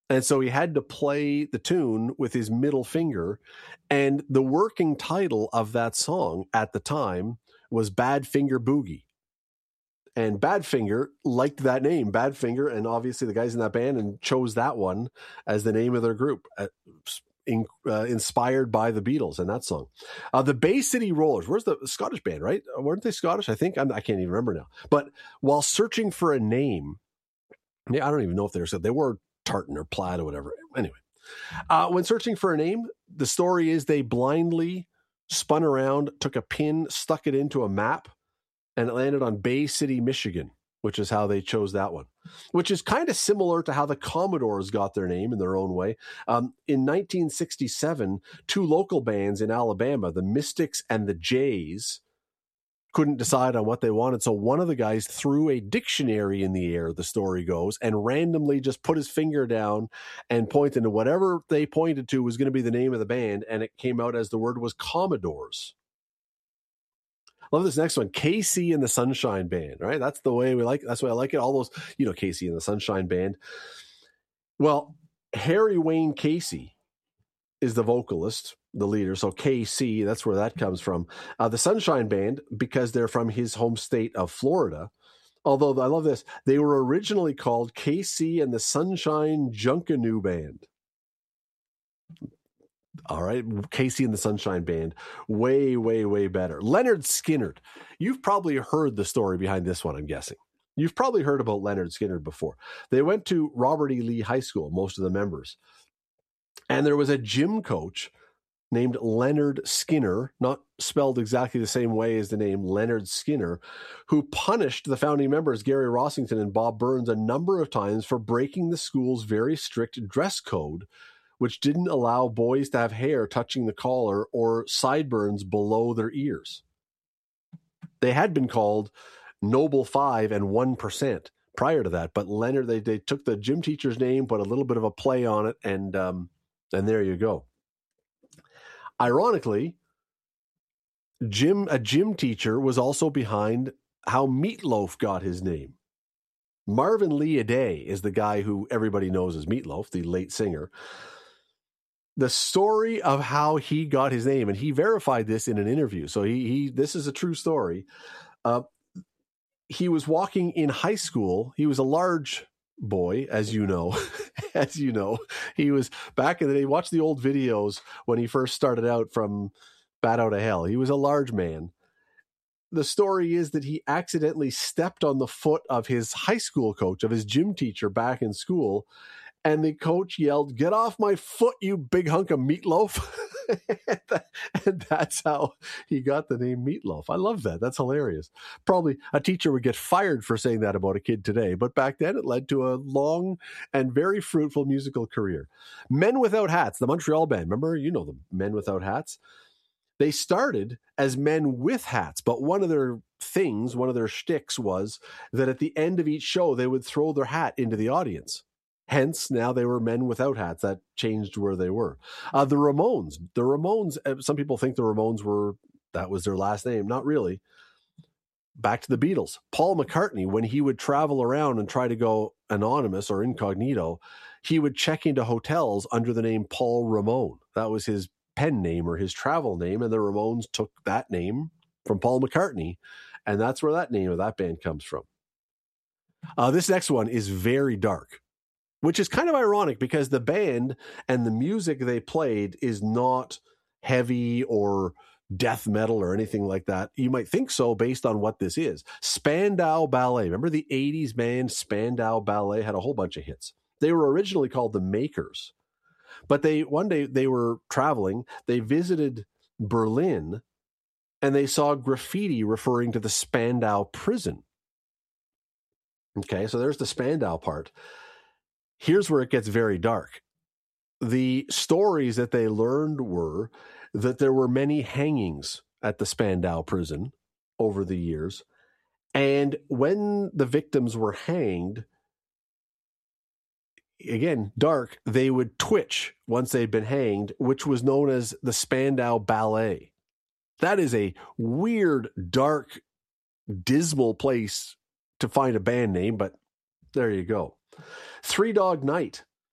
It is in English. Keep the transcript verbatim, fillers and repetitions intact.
And so he had to play the tune with his middle finger. And the working title of that song at the time was Badfinger Boogie. And Badfinger liked that name, Badfinger, and obviously the guys in that band and chose that one as the name of their group, uh, in, uh, inspired by the Beatles and that song. Uh, the Bay City Rollers, where's the Scottish band, right? Weren't they Scottish? I think I'm, I can't even remember now. But while searching for a name, yeah, I don't even know if they were they were tartan or plaid or whatever. Anyway, uh, when searching for a name, the story is they blindly spun around, took a pin, stuck it into a map, and it landed on Bay City, Michigan, which is how they chose that one, which is kind of similar to how the Commodores got their name in their own way. Um, in nineteen sixty-seven, two local bands in Alabama, the Mystics and the Jays, couldn't decide on what they wanted. So one of the guys threw a dictionary in the air, the story goes, and randomly just put his finger down and pointed to whatever they pointed to was going to be the name of the band. And it came out as the word was Commodores. Love this next one, K C and the Sunshine Band, right? That's the way we like it. That's the way I like it. All those, you know, K C and the Sunshine Band. Well, Harry Wayne Casey is the vocalist, the leader. So K C, that's where that comes from. Uh, the Sunshine Band, because they're from his home state of Florida. Although I love this, they were originally called K C and the Sunshine Junkanoo Band. All right, K C and the Sunshine Band, way, way, way better. Leonard Skinner, you've probably heard the story behind this one, I'm guessing. You've probably heard about Leonard Skinner before. They went to Robert E. Lee High School, most of the members. And there was a gym coach named Leonard Skinner, not spelled exactly the same way as the name Leonard Skinner, who punished the founding members, Gary Rossington and Bob Burns, a number of times for breaking the school's very strict dress code, which didn't allow boys to have hair touching the collar or sideburns below their ears. They had been called Noble Five and one percent prior to that, but Leonard, they, they took the gym teacher's name, put a little bit of a play on it, and um, and there you go. Ironically, Jim, a gym teacher was also behind how Meatloaf got his name. Marvin Lee Aday is the guy who everybody knows as Meatloaf, the late singer. The story of how he got his name, and he verified this in an interview. So he, he this is a true story. Uh, he was walking in high school. He was a large boy, as you know, as you know, he was back in the day. Watch the old videos when he first started out from Bat Out of Hell. He was a large man. The story is that he accidentally stepped on the foot of his high school coach, of his gym teacher back in school. And the coach yelled, "Get off my foot, you big hunk of meatloaf." And that's how he got the name Meatloaf. I love that. That's hilarious. Probably a teacher would get fired for saying that about a kid today, but back then it led to a long and very fruitful musical career. Men Without Hats, the Montreal band. Remember, you know the Men Without Hats? They started as Men With Hats, but one of their things, one of their shticks was that at the end of each show, they would throw their hat into the audience. Hence, now they were Men Without Hats. That changed where they were. Uh, the Ramones. The Ramones, some people think the Ramones were, that was their last name. Not really. Back to the Beatles. Paul McCartney, when he would travel around and try to go anonymous or incognito, he would check into hotels under the name Paul Ramone. That was his pen name or his travel name, and the Ramones took that name from Paul McCartney, and that's where that name of that band comes from. Uh, this next one is very dark, which is kind of ironic because the band and the music they played is not heavy or death metal or anything like that. You might think so based on what this is. Spandau Ballet. Remember the eighties band Spandau Ballet had a whole bunch of hits. They were originally called the Makers, but they one day they were traveling. They visited Berlin and they saw graffiti referring to the Spandau prison. Okay, so there's the Spandau part. Here's where it gets very dark. The stories that they learned were that there were many hangings at the Spandau prison over the years. And when the victims were hanged, again, dark, they would twitch once they'd been hanged, which was known as the Spandau Ballet. That is a weird, dark, dismal place to find a band name, but there you go. Three Dog Night.